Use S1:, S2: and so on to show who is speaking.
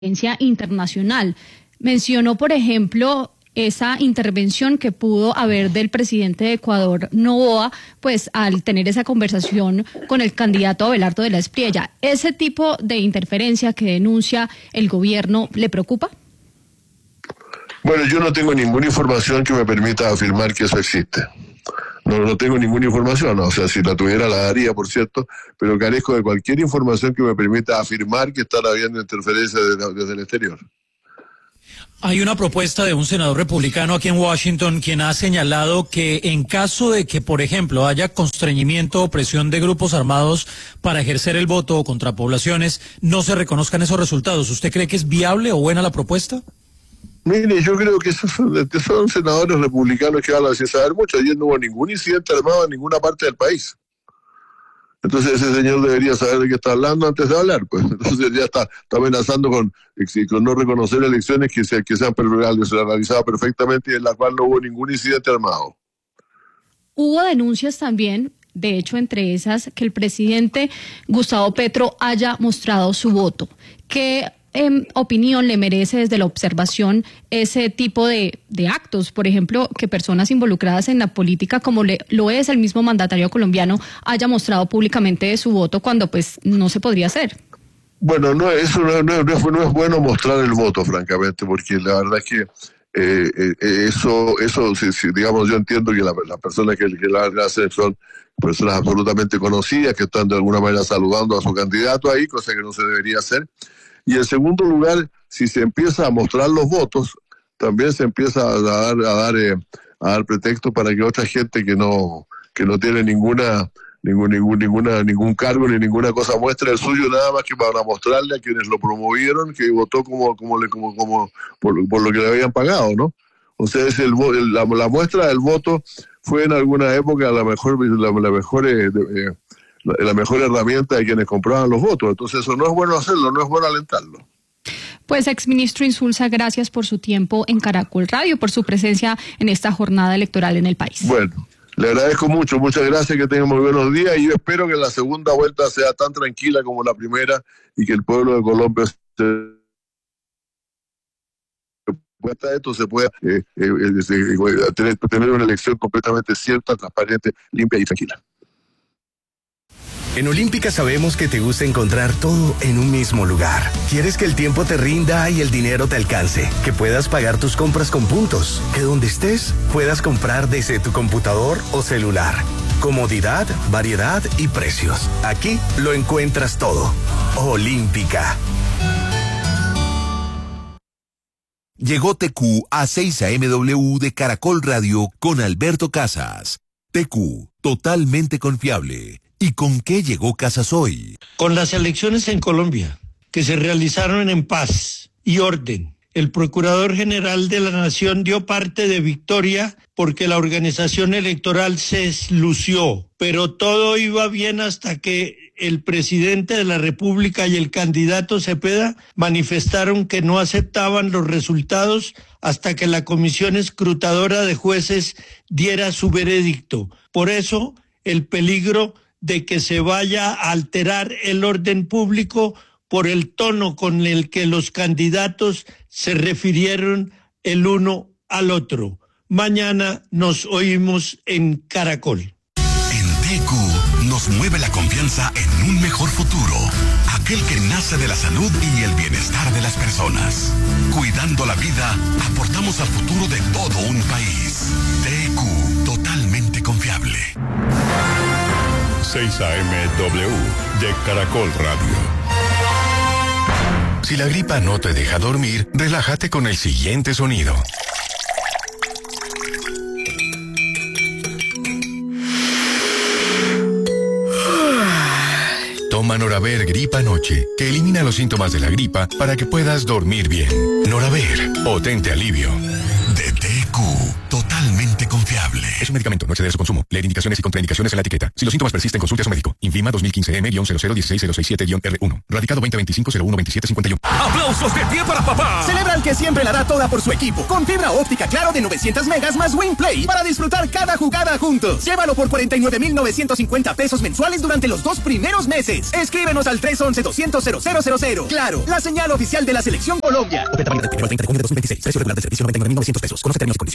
S1: internacional. Mencionó, por ejemplo, esa intervención que pudo haber del presidente de Ecuador, Noboa, pues al tener esa conversación con el candidato Abelardo de la Espriella. ¿Ese tipo de interferencia que denuncia el gobierno le preocupa?
S2: Bueno, yo no tengo ninguna información que me permita afirmar que eso existe. No tengo ninguna información, o sea, si la tuviera la daría, por cierto, pero carezco de cualquier información que me permita afirmar que están habiendo interferencia desde el exterior.
S3: Hay una propuesta de un senador republicano aquí en Washington quien ha señalado que en caso de que, por ejemplo, haya constreñimiento o presión de grupos armados para ejercer el voto contra poblaciones, no se reconozcan esos resultados. ¿Usted cree que es viable o buena la propuesta?
S2: Mire, yo creo que son senadores republicanos que hablan sin saber mucho. Ayer no hubo ningún incidente armado en ninguna parte del país. Entonces ese señor debería saber de qué está hablando antes de hablar, pues. Entonces ya está amenazando con no reconocer elecciones que se han realizado perfectamente y en las cuales no hubo ningún incidente armado.
S1: Hubo denuncias también, de hecho entre esas, que el presidente Gustavo Petro haya mostrado su voto. ¿Qué opinión le merece desde la observación ese tipo de actos? Por ejemplo, que personas involucradas en la política, como lo es el mismo mandatario colombiano, haya mostrado públicamente su voto cuando pues no se podría hacer.
S2: Bueno, no es bueno mostrar el voto, francamente, porque la verdad es que eso digamos, yo entiendo que las personas que la hacen son personas absolutamente conocidas que están de alguna manera saludando a su candidato ahí, cosa que no se debería hacer. Y en segundo lugar, si se empieza a mostrar los votos, también se empieza a dar pretexto para que otra gente que no tiene ningún cargo ni ninguna cosa muestre el suyo, nada más que para mostrarle a quienes lo promovieron que votó por lo que le habían pagado, ¿no? O sea, la muestra del voto fue en alguna época la mejor herramienta de quienes compraban los votos. Entonces eso no es bueno hacerlo, no es bueno alentarlo.
S1: Pues, exministro Insulza, gracias por su tiempo en Caracol Radio, por su presencia en esta jornada electoral en el país.
S2: Bueno, le agradezco mucho, muchas gracias, que tengan muy buenos días y yo espero que la segunda vuelta sea tan tranquila como la primera y que el pueblo de Colombia se pueda tener una elección completamente cierta, transparente, limpia y tranquila.
S4: En Olímpica sabemos que te gusta encontrar todo en un mismo lugar. Quieres que el tiempo te rinda y el dinero te alcance, que puedas pagar tus compras con puntos, que donde estés puedas comprar desde tu computador o celular. Comodidad, variedad y precios. Aquí lo encuentras todo. Olímpica.
S5: Llegó TQ a 6 AMW de Caracol Radio con Alberto Casas. TQ, totalmente confiable. ¿Y con qué llegó Casas hoy?
S6: Con las elecciones en Colombia, que se realizaron en paz y orden, el Procurador General de la Nación dio parte de victoria porque la organización electoral se lució, pero todo iba bien hasta que el presidente de la República y el candidato Cepeda manifestaron que no aceptaban los resultados hasta que la Comisión Escrutadora de Jueces diera su veredicto. Por eso, el peligro de que se vaya a alterar el orden público por el tono con el que los candidatos se refirieron el uno al otro. Mañana nos oímos en Caracol.
S5: En TQ nos mueve la confianza en un mejor futuro, aquel que nace de la salud y el bienestar de las personas. Cuidando la vida, aportamos al futuro de todo un país. TQ, totalmente confiable.
S7: 6 AMW de Caracol Radio.
S4: Si la gripa no te deja dormir, relájate con el siguiente sonido. Toma Noraver Gripa Noche, que elimina los síntomas de la gripa para que puedas dormir bien. Noraver, potente alivio.
S5: De TQ, totalmente confiable.
S8: Es un medicamento, no exceder su consumo. Leer indicaciones y contraindicaciones en la etiqueta. Si los síntomas persisten, consulte a su médico. INVIMA 2015M-0016067-R1. Radicado 2025-012751.
S9: ¡Aplausos de pie para papá! Celebra al que siempre la da toda por su equipo. Con fibra óptica Claro de 900 megas más WinPlay para disfrutar cada jugada juntos. Llévalo por 49,950 pesos mensuales durante los 2 primeros meses. Escríbenos al 311-200-0000. Claro, la señal oficial de la Selección Colombia. Oferta válida del 1 al 30 de junio de 2026. Precio regular del servicio 99,900 pesos. Conoce términos y condiciones.